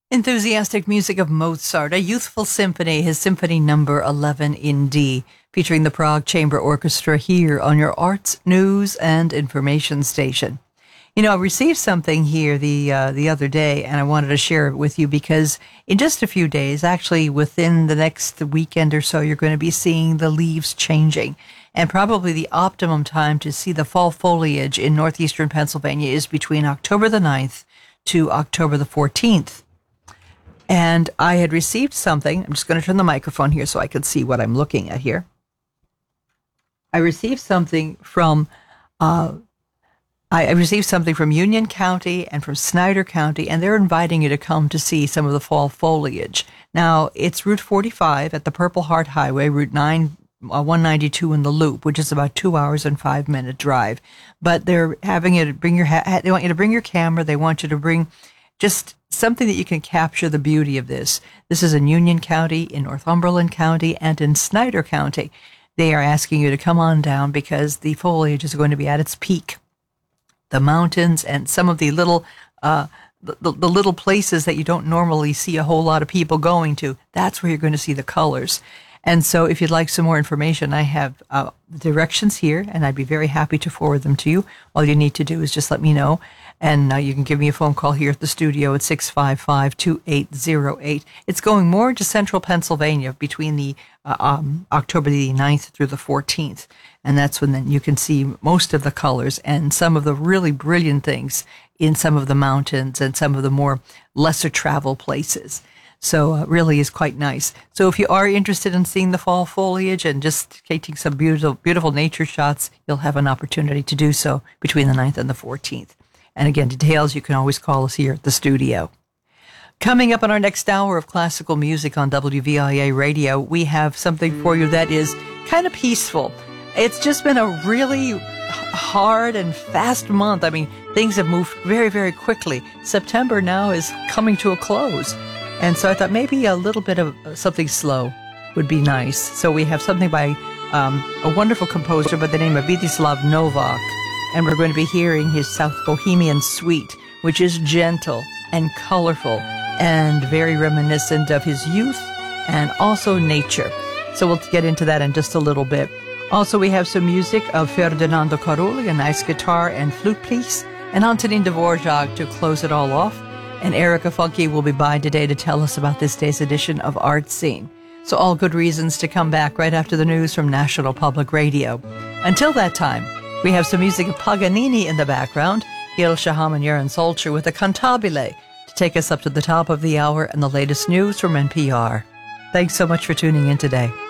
Enthusiastic music of Mozart, a youthful symphony, his Symphony Number 11 in D, featuring the Prague Chamber Orchestra here on your arts, news, and information station. You know, I received something here the other day, and I wanted to share it with you because in just a few days, actually within the next weekend or so, you're going to be seeing the leaves changing. And probably the optimum time to see the fall foliage in northeastern Pennsylvania is between October the 9th to October the 14th. And I had received something. I'm just going to turn the microphone here so I can see what I'm looking at here. I received something from I received something from Union County and from Snyder County, and they're inviting you to come to see some of the fall foliage. Now, it's Route 45 at the Purple Heart Highway, Route 192 in the Loop, which is about 2 hours and 5-minute drive. But they're having you to bring they want you to bring your camera. They want you to bring just something that you can capture the beauty of this. This is in Union County, in Northumberland County, and in Snyder County. They are asking you to come on down because the foliage is going to be at its peak. The mountains and some of the little the little places that you don't normally see a whole lot of people going to, that's where you're going to see the colors. And so if you'd like some more information, I have the directions here, and I'd be very happy to forward them to you. All you need to do is just let me know. And you can give me a phone call here at the studio at 655-2808. It's going more into central Pennsylvania between the October the 9th through the 14th. And that's when then you can see most of the colors and some of the really brilliant things in some of the mountains and some of the more lesser travel places. So it really is quite nice. So if you are interested in seeing the fall foliage and just taking some beautiful, beautiful nature shots, you'll have an opportunity to do so between the 9th and the 14th. And again, details, you can always call us here at the studio. Coming up on our next hour of classical music on WVIA Radio, we have something for you that is kind of peaceful. It's just been a really hard and fast month. I mean, things have moved very, very quickly. September now is coming to a close. And so I thought maybe a little bit of something slow would be nice. So we have something by a wonderful composer by the name of Vítislav Novák. And we're going to be hearing his South Bohemian Suite, which is gentle and colorful and very reminiscent of his youth and also nature. So we'll get into that in just a little bit. Also, we have some music of Ferdinando Carulli, a nice guitar and flute piece, and Antonin Dvorak to close it all off. And Erica Funke will be by today to tell us about this day's edition of Art Scene. So all good reasons to come back right after the news from National Public Radio. Until that time, we have some music of Paganini in the background, Il Shaham and Yaron Solcher with a cantabile to take us up to the top of the hour and the latest news from NPR. Thanks so much for tuning in today.